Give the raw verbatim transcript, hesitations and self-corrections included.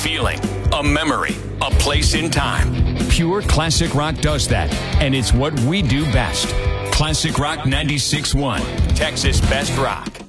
feeling, a memory, a place in time. Pure classic rock does that, and it's what we do best. Classic Rock ninety-six point one, Texas Best Rock.